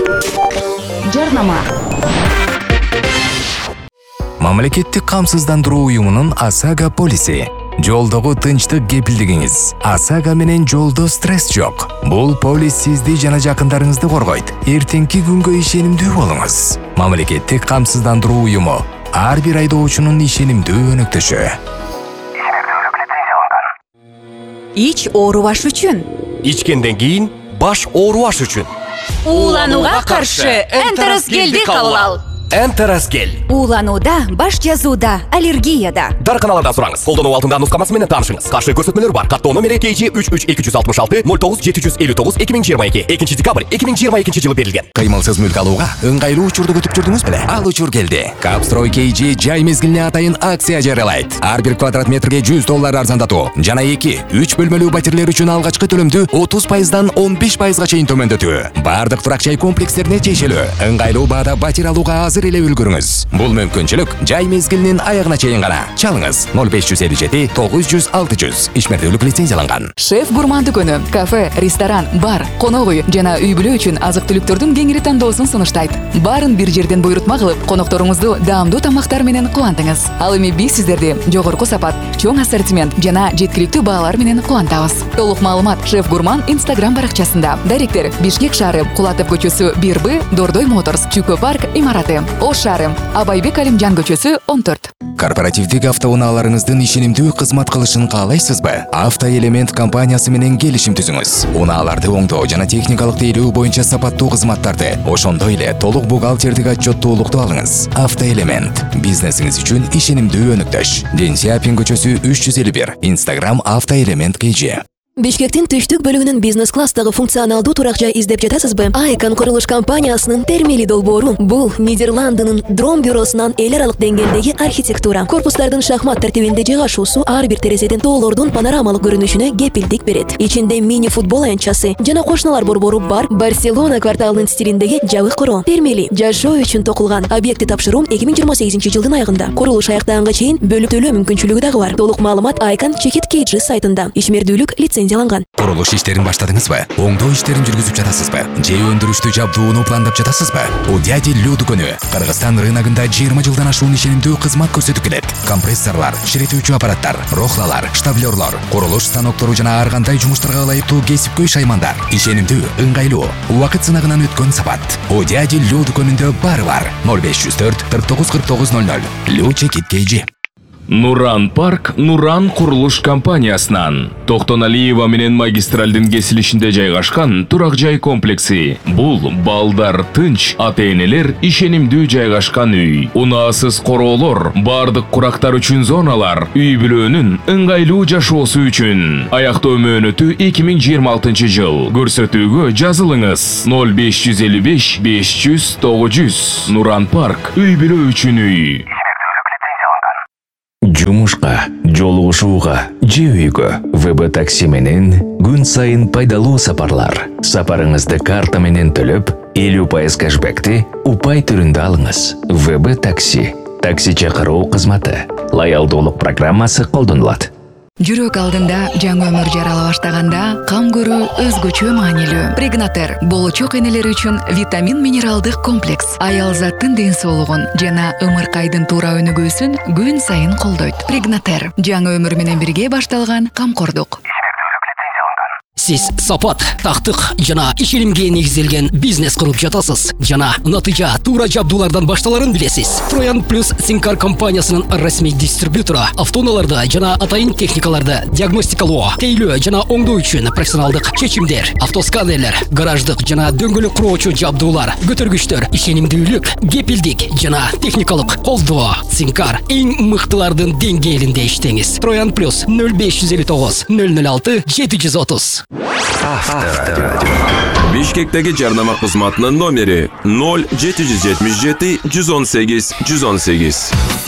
Жарнама. Мамлекеттик камсыздандыруу уюмунун ОСАГО полиси. Жолдогу тынчтык кепилдигиңиз. ОСАГО менен жолдо стресс жок. Бул полис сизди жана жакындарыңызды коргойт. Эртеңки күнгө ишенимдүү болуңуз. Мамлекеттик камсыздандыруу уюму. Ар бир айдоочунун ишенимдүү өнөктөшү. Ич оорубаш үчүн. Ичкенден кийин баш оорубаш үчүн. Ууланууга каршы Энтеросгелди кабыл ал. Энтеросгел. Ууланууда, баш жазууда, аллергияда. Дарканалардан сураңыз. Колдонуу алдында нускамасы менен таанышыңыз. Каршы көрсөтмөлөр бар. Каттоо номери KG 33266 09759 2022. 2 декабрь 2022 жылы берилген. Кыймылсыз мүлк алууга ыңгайлуу учурду күтүп жүрдүңүз беле? Ал учур келди. Капстрой KG жай мезгилине атайын акция жарыялайт. Ар бир квадрат метрге $100 арзандатуу. Жана 2-3 бөлмөлүү батирлер үчүн алгачкы төлөмдү 30%дан 15%га чейин төмөндөтүү. Бардык турак жай комплекстерине тиешелүү. Ыңгайлуу баада батир алууга азыр эле үлгүрүңүз. Бул мүмкүнчүлүк жай мезгилинин аягына чейин гана. Чалыңыз 0557 900 600. Ишмердүүлүк лицензияланган. Шеф Гурман дүкөнү, кафе, ресторан, бар, конок үй жана үй бүлө үчүн азык-түлүктөрдүн кеңири тандоосун сунуштайт. Баарын бир жерден буйрутма кылып, конокторуңузду даамдуу тамактар менен кубантыңыз. Ал эми биз сиздерди жогорку сапат, чоң ассортимент жана жеткиликтүү баалар менен кубантабыз. Толук маалымат Шеф Гурман Instagram баракчасында. Даректер: Бишкек шаары, Кулатов көчөсү 1Б, Дордой Моторс, Чүкө парк имараты. Ош шаары, Абайбек Алимжан көчөсү 14. Корпоративдик автоунааларыңыздын ишенимдүү кызмат кылышын каалайсызбы? Автоэлемент компаниясы менен келишим түзүңүз. Унааларды оңдоо жана техникалык тейлөө боюнча сапаттуу кызматтарды, ошондой эле толук бухгалтердик отчеттуулукту алыңыз. Автоэлемент бизнесиңиз үчүн ишенимдүү өнөктөш. Ден Сяпин көчөсү 351. Instagram Автоэлемент KG. Бишкектин түштүк бөлүгүнүн бизнес-класстагы функционалдуу турак жай издеп жатасызбы? Айкон курулуш компаниясынын термили долбоору. Бул Нидерландынын Дром бюросунан эл аралык деңгээлдеги архитектура. Корпустардын шахмат тартибинде жайгашуусу ар бир терезеден тоолордун панорамалык көрүнүшүнө кепилдик берет. Ичинде мини футбол аянтчасы жана кошуналар борбору бар. Барселона кварталынын стилиндеги жабык короо. Термили жашоо үчүн токулган. Объекти тапшыруу 2028 жылдын айында. Курулуш аяктаганга чейин бөлүп төлөө мүмкүнчүлүгү дагы бар. Толук маалымат Айкон Чекит KG сайтында. Ишмердүүлүк лицензияланган. Курулуш иштерин баштадыңызбы? Оңдоо иштерин жүргүзүп жатасызбы? Же өндүрүштү жабдууну пландап жатасызбы? Удяди Лю дүкөнү Кыргызстан рыногунда 20 жылдан ашуун ишенимдүү кызмат көрсөтүп келет. Компрессорлор, ширетүүчү аппараттар, рохлалар, штаблерлор, курулуш станоктору жана ар кандай жумуштарга ылайыктуу кесипкөй шаймандар. Ишенимдүү, ыңгайлуу, убакыт сынагынан өткөн сапат. Удяди Лю дүкөнүндө баары бар. 0504 49 49 00. Лю Чекит KG. Нуран парк Нуран курулуш компаниясынан. Токтоналиева менен магистралдын кесилишинде жайгашкан турак жай комплекси. Бул балдар тынч, ата-энелер ишенимдүү жайгашкан үй. Унаасыз короолор, бардык курактар үчүн зоналар, үй бүлөнүн ыңгайлуу жашоосу үчүн. Аяктоо мөөнөтү 2026 жыл. Көрсөтүүгө жазылыңыз 0555 500 900. Нуран парк үй бүлө үчүн үй. Жумушка, жолугушууга, же үйгө ВБ такси менен күн сайын пайдалуу сапарлар. Сапарыңызды карта менен төлөп, 50% кэшбэкти упай түрүндө алыңыз. ВБ такси. Такси чакыруу кызматы. Лоялдуулук программасы колдонулат. Жүрөк алдында жаңы өмүр жарала баштаганда кам көрүү өзгөчө маанилүү. Прегнатер болочок энелер үчүн витамин минералдык комплекс. Аял заттын ден соолугун жана ымыркайдын туура өнүгүүсүн күн сайын колдойт. Прегнатер жаңы өмүр менен бирге башталган камкордук. Сиз сапат, тактык жана ишенимге негизделген бизнес куруп жатасыз. Жана натыйжа туура жабдуулардан башталарын билесиз. Троян плюс Синкар компаниясынын расмий дистрибьютору автоунааларды жана атайын техникаларды диагностикалоо, тейлөө жана оңдоо үчүн профессионалдык чечимдер, автосканерлер, гараждык жана дөңгөлөк куроочу жабдуулар, көтөргүчтөр, ишенимдүүлүк, кепилдик жана техникалык колдоо. Синкар эң мыктылардын деңгээлинде иштеңиз. Троян плюс 0559 006 730. Авторадио. Бишкектеги жарнама кызматынын номери 0777 118 118.